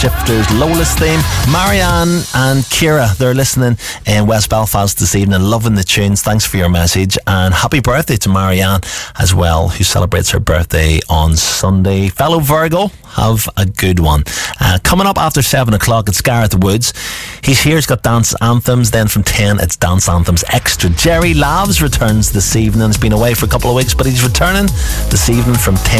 Shifters Lola's theme. Marianne and Kira, they're listening in West Belfast this evening, loving the tunes. Thanks for your message, and happy birthday to Marianne as well, who celebrates her birthday on Sunday. Fellow Virgo, have a good one. Coming up after 7 o'clock, it's Gareth Woods. He's here, he's got dance anthems. Then from 10, it's Dance Anthems Extra. Jerry Lavs returns this evening. He's been away for a couple of weeks, but he's returning this evening from 10.